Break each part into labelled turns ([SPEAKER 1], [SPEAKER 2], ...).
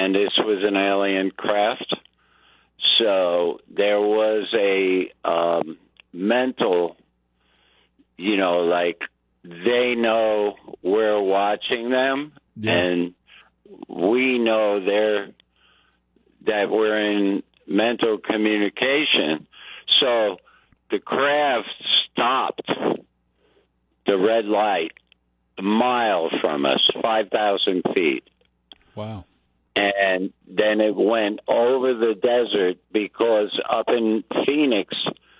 [SPEAKER 1] and this was an alien craft. So there was a mental, like they know we're watching them, and we know that we're in mental communication. So the craft stopped the red light a mile from us, 5,000 feet.
[SPEAKER 2] Wow.
[SPEAKER 1] And then it went over the desert because up in Phoenix,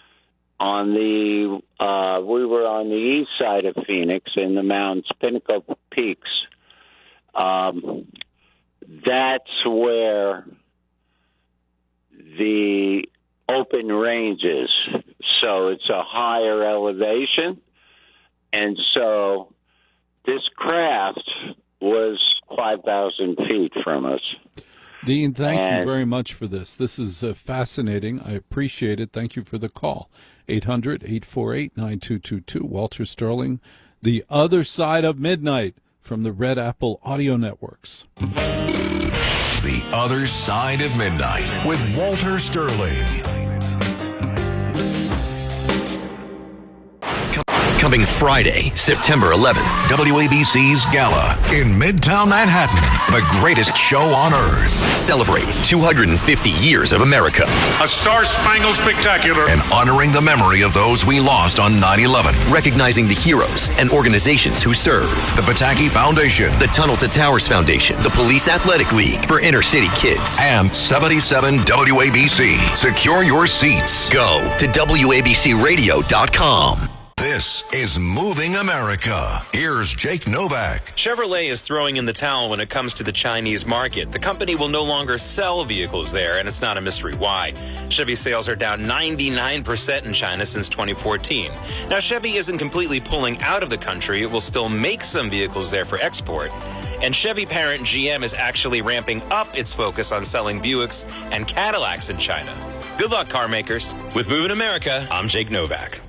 [SPEAKER 1] we were on the east side of Phoenix in the mountains, Pinnacle Peaks. That's where the open range is. So it's a higher elevation. And so this craft was 5,000 feet from us.
[SPEAKER 2] Dean, thank you very much for this. This is fascinating. I appreciate it. Thank you for the call. 800-848-9222. Walter Sterling, The Other Side of Midnight from the Red Apple Audio Networks.
[SPEAKER 3] The Other Side of Midnight with Walter Sterling. Coming Friday, September 11th, WABC's Gala in Midtown Manhattan. The greatest show on earth. Celebrate 250 years of America.
[SPEAKER 4] A star-spangled spectacular.
[SPEAKER 3] And honoring the memory of those we lost on 9/11.
[SPEAKER 5] Recognizing the heroes and organizations who serve.
[SPEAKER 3] The Pataki Foundation.
[SPEAKER 5] The Tunnel to Towers Foundation. The Police Athletic League for inner city kids.
[SPEAKER 3] And 77 WABC. Secure your seats.
[SPEAKER 5] Go to WABCRadio.com.
[SPEAKER 3] This is Moving America. Here's Jake Novak.
[SPEAKER 6] Chevrolet is throwing in the towel when it comes to the Chinese market. The company will no longer sell vehicles there, and it's not a mystery why. Chevy sales are down 99% in China since 2014. Now, Chevy isn't completely pulling out of the country. It will still make some vehicles there for export. And Chevy parent GM is actually ramping up its focus on selling Buicks and Cadillacs in China. Good luck, car makers. With Moving America, I'm Jake Novak.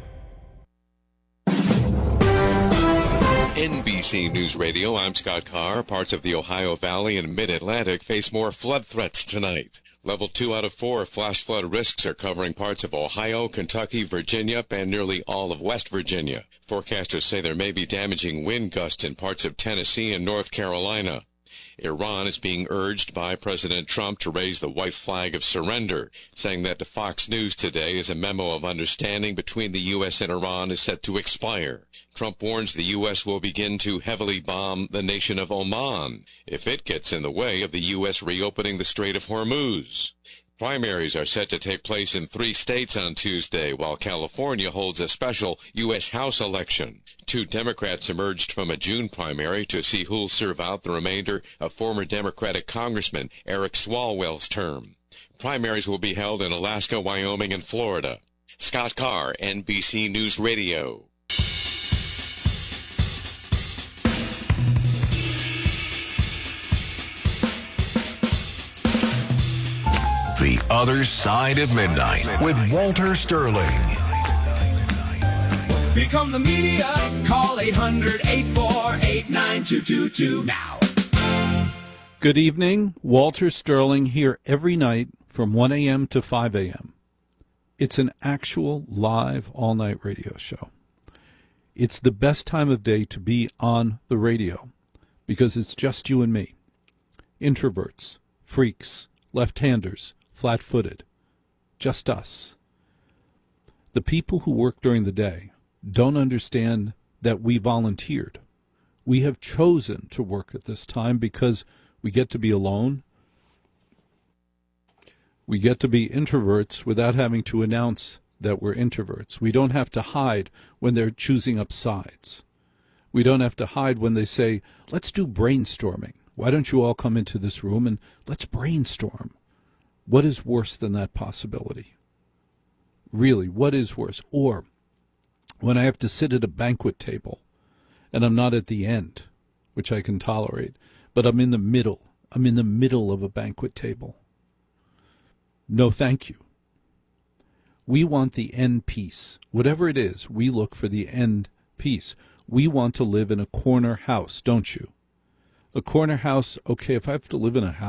[SPEAKER 7] NBC News Radio, I'm Scott Carr. Parts of the Ohio Valley and Mid-Atlantic face more flood threats tonight. Level 2 out of 4 flash flood risks are covering parts of Ohio, Kentucky, Virginia, and nearly all of West Virginia. Forecasters say there may be damaging wind gusts in parts of Tennessee and North Carolina. Iran is being urged by President Trump to raise the white flag of surrender, saying that to Fox News today is a memo of understanding between the U.S. and Iran is set to expire. Trump warns the U.S. will begin to heavily bomb the nation of Oman if it gets in the way of the U.S. reopening the Strait of Hormuz. Primaries are set to take place in 3 states on Tuesday, while California holds a special U.S. House election. 2 Democrats emerged from a June primary to see who'll serve out the remainder of former Democratic Congressman Eric Swalwell's term. Primaries will be held in Alaska, Wyoming, and Florida. Scott Carr, NBC News Radio.
[SPEAKER 3] The Other Side of Midnight with Walter Sterling.
[SPEAKER 8] Become the media. Call 800-848-9222 now.
[SPEAKER 2] Good evening. Walter Sterling here every night from 1 a.m. to 5 a.m. It's an actual live all-night radio show. It's the best time of day to be on the radio because it's just you and me. Introverts, freaks, left-handers, flat-footed. Just us. The people who work during the day don't understand that we volunteered. We have chosen to work at this time because we get to be alone. We get to be introverts without having to announce that we're introverts. We don't have to hide when they're choosing up sides. We don't have to hide when they say, let's do brainstorming. Why don't you all come into this room and let's brainstorm? What is worse than that possibility? Really, what is worse? Or when I have to sit at a banquet table and I'm not at the end, which I can tolerate, but I'm in the middle. I'm in the middle of a banquet table. No, thank you. We want the end piece. Whatever it is, we look for the end piece. We want to live in a corner house, don't you? A corner house, okay, if I have to live in a house,